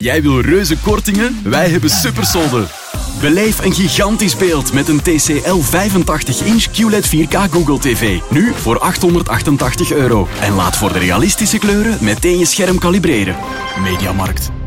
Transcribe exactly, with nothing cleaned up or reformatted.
Jij wil reuze kortingen? Wij hebben supersolden. Beleef een gigantisch beeld met een T C L vijfentachtig inch Q L E D vier K Google T V. Nu voor achthonderdachtentachtig euro. En laat voor de realistische kleuren meteen je scherm kalibreren. Mediamarkt.